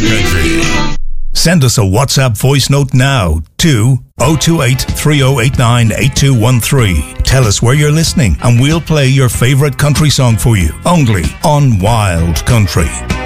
Country. Send us a WhatsApp voice note now to 028 3089 8213. Tell us where you're listening and we'll play your favorite country song for you, only on Wild Country.